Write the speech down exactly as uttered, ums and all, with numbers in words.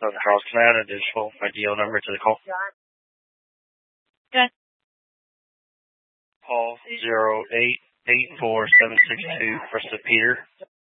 Southern Charles, can I add an additional I D O number to the call? Good. Call zero eight eight four seven six two for Peter.